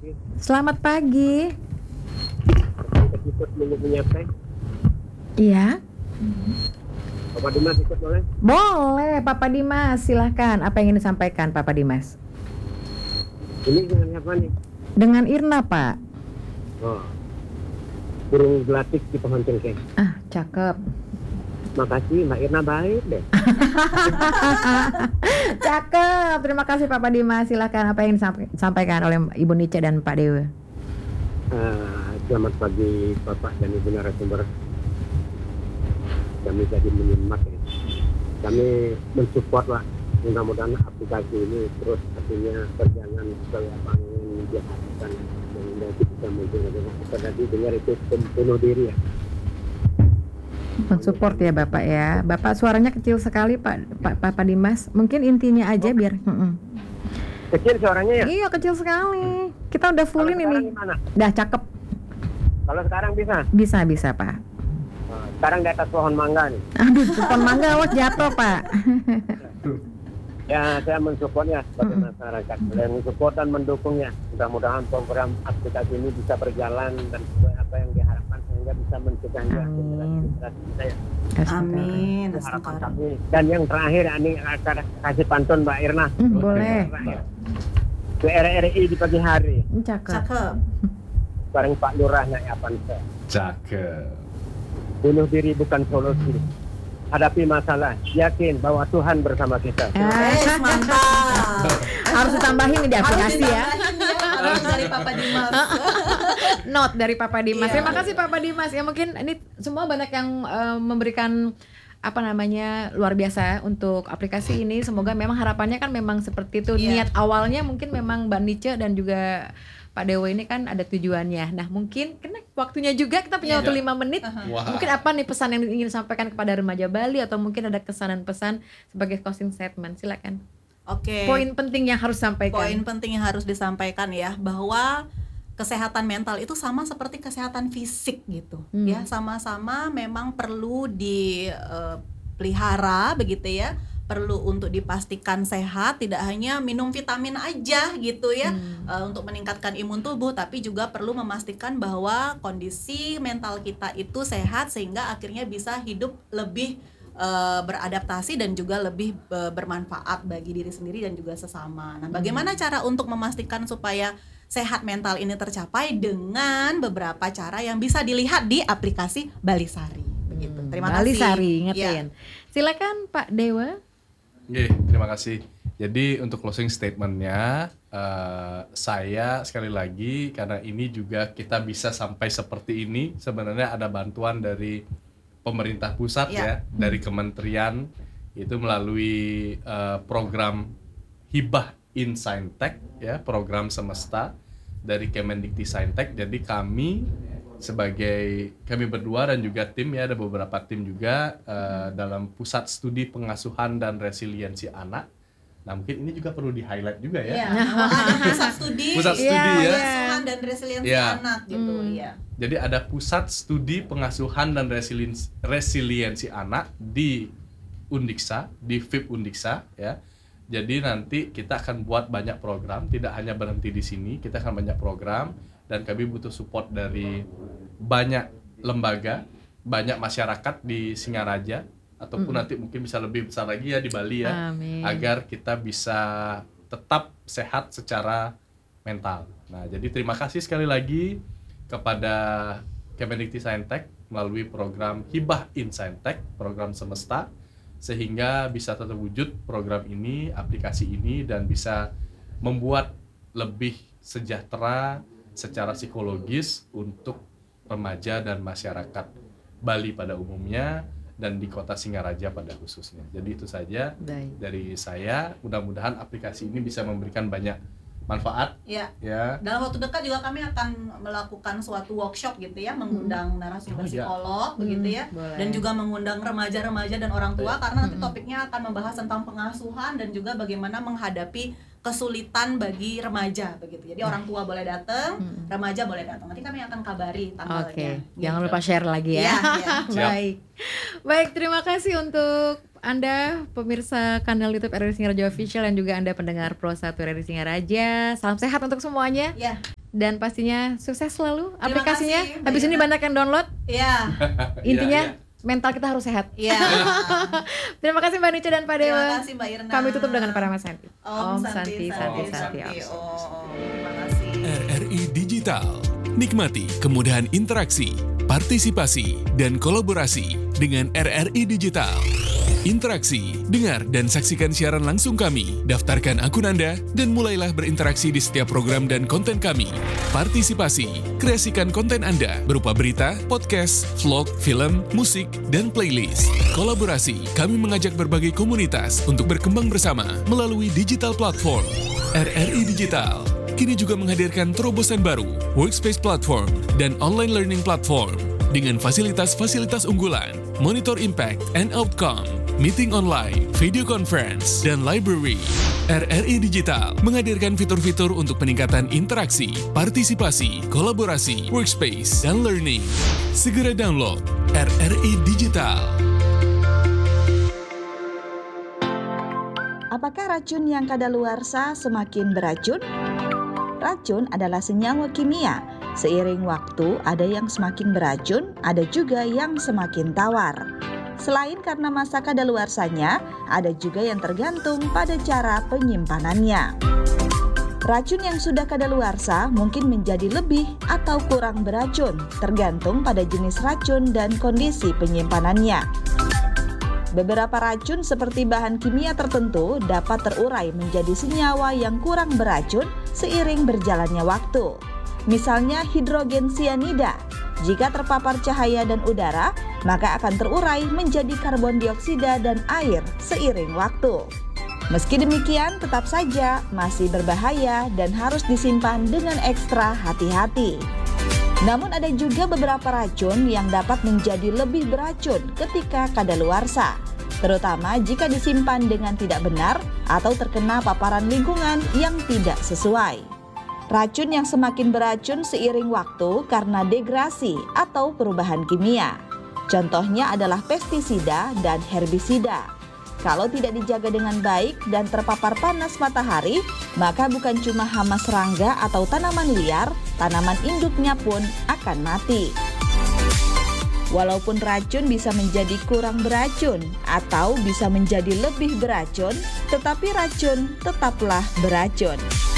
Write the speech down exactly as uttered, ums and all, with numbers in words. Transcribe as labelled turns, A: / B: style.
A: pagi.
B: Selamat pagi.
A: Kita ikut minggu-minggu teh.
B: Iya.
A: Bapak Dimas ikut boleh?
B: Boleh, Papa Dimas, silahkan. Apa yang ingin disampaikan, Papa Dimas?
A: Ini dengan siapa nih?
B: Dengan Irna, Pak.
A: Oh, burung gelatik di pohon cengkeh.
B: Ah, cakep.
A: Makasih, Mbak Irna baik deh.
B: Cakep. Terima kasih, Papa Dimas. Silahkan. Apa yang disampaikan oleh Ibu Nice dan Pak Dewa?
A: Uh, selamat pagi, Bapak dan Ibu narasumber. Kami jadi menyimak ya. Kami mensupport lah. Mudah-mudahan aplikasi ini terus artinya berjalan sesuai apa yang diharapkan, sehingga kita mungkin kita tadi dengar itu bunuh diri ya.
B: Mensupport ya Bapak ya. Bapak suaranya kecil sekali Pak, Pak Papa Dimas. Mungkin intinya aja biar. Mm-mm.
A: Kecil suaranya ya?
B: Iya kecil sekali. Kita udah fullin ini.
A: Gimana?
B: Dah cakep.
A: Kalau sekarang bisa?
B: Bisa bisa Pak.
A: Sekarang di atas pohon mangga nih.
B: Aduh, pohon mangga awas jatuh Pak.
A: Ya, saya mensupportnya sebagai masyarakat. Saya mensupport dan mendukungnya. Mudah-mudahan program aplikasi ini bisa berjalan dan sesuai apa yang diharapkan sehingga bisa mencegahnya.
B: Amin.
C: Amin.
A: Harapan kami. Dan yang terakhir, ini akan kasih pantun Mbak Irna.
B: Hmm, boleh.
A: Ke R R I di pagi hari.
B: Cakep.
C: Cakep.
A: Bareng Pak Lurah naik Avanza.
D: Cakep.
A: Bunuh diri bukan solusi. Hadapi masalah, yakin bahwa Tuhan bersama kita.
C: Eh, mantap.
B: Harus ditambahin nih di aplikasi ya.
C: Harus dari Papa Dimas.
B: Note dari Papa Dimas.
C: Iya.
B: Terima kasih Papa Dimas. Ya mungkin ini semua banyak yang uh, memberikan apa namanya luar biasa untuk aplikasi ini. Semoga memang harapannya kan memang seperti itu.
C: Iya.
B: Niat awalnya mungkin memang Mbak Nice dan juga Pak Dewo ini kan ada tujuannya. Nah mungkin karena waktunya juga kita punya
C: Iya.
B: waktu lima menit.
D: Wah.
B: Mungkin apa nih pesan yang ingin disampaikan kepada remaja Bali atau mungkin ada kesan dan pesan sebagai closing statement. Silakan.
C: Oke.
B: Poin penting yang harus disampaikan.
C: Poin penting yang harus disampaikan ya, bahwa kesehatan mental itu sama seperti kesehatan fisik gitu.
B: Hmm.
C: Ya, sama-sama memang perlu dipelihara begitu ya. Perlu untuk dipastikan sehat, tidak hanya minum vitamin aja gitu ya,
B: Hmm.
C: uh, untuk meningkatkan imun tubuh, tapi juga perlu memastikan bahwa kondisi mental kita itu sehat sehingga akhirnya bisa hidup lebih uh, beradaptasi dan juga lebih uh, bermanfaat bagi diri sendiri dan juga sesama. Nah, bagaimana cara untuk memastikan supaya sehat mental ini tercapai? Dengan beberapa cara yang bisa dilihat di aplikasi Bali Sari. Begitu. Terima
B: Bali
C: kasih.
B: Sari,
C: Ya.
B: ingetin. Silakan Pak Dewa.
D: Oke, terima kasih. Jadi untuk closing statementnya, uh, saya sekali lagi karena ini juga kita bisa sampai seperti ini, sebenarnya ada bantuan dari pemerintah pusat
C: Ya.
D: ya, dari kementerian itu melalui uh, program Hibah in Saintek ya, program semesta dari Kemendikti-Saintek. Jadi kami sebagai kami berdua dan juga tim ya, ada beberapa tim juga uh, dalam pusat studi pengasuhan dan resiliensi anak. Nah mungkin ini juga perlu di highlight juga ya.
C: Iya, bahwa ada pusat studi,
D: Pusat studi
B: Iya,
D: ya.
C: pengasuhan dan resiliensi
D: Iya.
C: anak gitu,
B: Hmm.
C: iya.
D: Jadi ada pusat studi pengasuhan dan resiliensi, resiliensi anak di Undiksa, di V I P Undiksa ya. Jadi nanti kita akan buat banyak program, tidak hanya berhenti di sini, kita akan banyak program dan kami butuh support dari banyak lembaga, banyak masyarakat di Singaraja ataupun
B: Mm.
D: nanti mungkin bisa lebih besar lagi ya di Bali ya,
B: Amin.
D: agar kita bisa tetap sehat secara mental. Nah, jadi terima kasih sekali lagi kepada Kemendikti-Saintek melalui program Hibah in Saintek, program semesta, sehingga bisa terwujud program ini, aplikasi ini, dan bisa membuat lebih sejahtera secara psikologis untuk remaja dan masyarakat Bali pada umumnya dan di kota Singaraja pada khususnya. Jadi itu saja
B: Baik.
D: dari saya. Mudah-mudahan aplikasi ini bisa memberikan banyak manfaat
C: Iya.
D: ya.
C: Dalam waktu dekat juga kami akan melakukan suatu workshop gitu ya, mengundang narasumber
D: Oh, iya.
C: psikolog begitu ya,
B: Hmm, boleh.
C: dan juga mengundang remaja-remaja dan orang tua, karena nanti
B: Hmm.
C: topiknya akan membahas tentang pengasuhan dan juga bagaimana menghadapi kesulitan bagi remaja begitu. Jadi orang tua boleh datang,
B: Hmm.
C: remaja boleh datang. Nanti kami akan kabari tanggalnya.
B: Oke,
C: gitu.
B: jangan lupa share lagi ya.
C: Iya, iya.
D: Siap.
B: Baik. Baik, terima kasih untuk Anda pemirsa kanal YouTube R R I Singaraja Official dan juga Anda pendengar Pro satu R R I Singaraja. Salam sehat untuk semuanya.
C: Ya.
B: dan pastinya sukses selalu
C: Terima
B: aplikasinya.
C: kasih, Mbak
B: Habis ini
C: Ira.
B: banyak yang download.
C: Iya.
B: Intinya
D: Iya,
B: mental kita harus sehat.
C: Iya.
B: Terima kasih Mbak Nice dan Pak Dewa.
C: Terima kasih Mbak Irna.
B: Kami tutup dengan para Mas Santi.
C: Om, Santi, Santi,
B: Santi.
C: Santi.
B: Om.
C: Oh, terima kasih.
E: R R I Digital. Nikmati kemudahan interaksi, partisipasi, dan kolaborasi dengan R R I Digital. Interaksi, dengar dan saksikan siaran langsung kami, daftarkan akun Anda, dan mulailah berinteraksi di setiap program dan konten kami. Partisipasi, kreasikan konten Anda berupa berita, podcast, vlog, film, musik, dan playlist. Kolaborasi, kami mengajak berbagai komunitas untuk berkembang bersama melalui digital platform. R R I Digital kini juga menghadirkan terobosan baru, workspace platform, dan online learning platform dengan fasilitas-fasilitas unggulan, monitor impact and outcome, meeting online, video conference, dan library. R R I Digital menghadirkan fitur-fitur untuk peningkatan interaksi, partisipasi, kolaborasi, workspace, dan learning. Segera download R R I Digital.
F: Apakah racun yang kadaluarsa semakin beracun? Racun adalah senyawa kimia. Seiring waktu, ada yang semakin beracun, ada juga yang semakin tawar. Selain karena masa kadaluarsanya, ada juga yang tergantung pada cara penyimpanannya. Racun yang sudah kadaluarsa mungkin menjadi lebih atau kurang beracun, tergantung pada jenis racun dan kondisi penyimpanannya. Beberapa racun seperti bahan kimia tertentu dapat terurai menjadi senyawa yang kurang beracun seiring berjalannya waktu. Misalnya hidrogen sianida, jika terpapar cahaya dan udara, maka akan terurai menjadi karbon dioksida dan air seiring waktu. Meski demikian, tetap saja masih berbahaya dan harus disimpan dengan ekstra hati-hati. Namun ada juga beberapa racun yang dapat menjadi lebih beracun ketika kadaluarsa, terutama jika disimpan dengan tidak benar atau terkena paparan lingkungan yang tidak sesuai. Racun yang semakin beracun seiring waktu karena degrasi atau perubahan kimia. Contohnya adalah pestisida dan herbisida. Kalau tidak dijaga dengan baik dan terpapar panas matahari, maka bukan cuma hama serangga atau tanaman liar, tanaman induknya pun akan mati. Walaupun racun bisa menjadi kurang beracun atau bisa menjadi lebih beracun, tetapi racun tetaplah beracun.